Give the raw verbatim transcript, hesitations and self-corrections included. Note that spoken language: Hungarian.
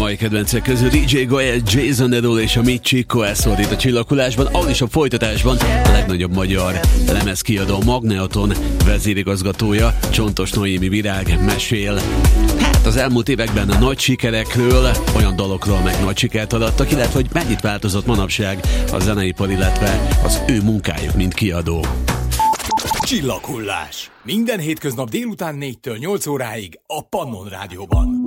mai kedvencek közül dé dzsé Golyás, Jason Derulo és a Michiko, ez volt itt a Csillaghullásban, ahol is a folytatásban a legnagyobb magyar lemezkiadó Magneton vezérigazgatója, Csontos Noémi Virág mesél. Hát az elmúlt években a nagy sikerekről, olyan dalokról meg nagy sikert adattak, illetve hogy mennyit változott manapság a zeneipar, illetve az ő munkájuk, mint kiadó. Csillaghullás. Minden hétköznap délután négytől nyolc óráig a Pannon Rádióban.